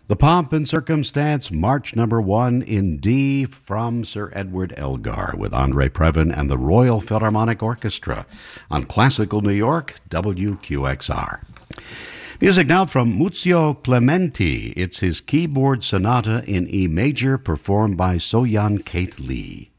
The Pomp and Circumstance, March number 1 in D from Sir Edward Elgar with Andre Previn and the Royal Philharmonic Orchestra on Classical New York, WQXR. Music now from Muzio Clementi. It's his keyboard sonata in E major performed by So-Yeon Kate Lee.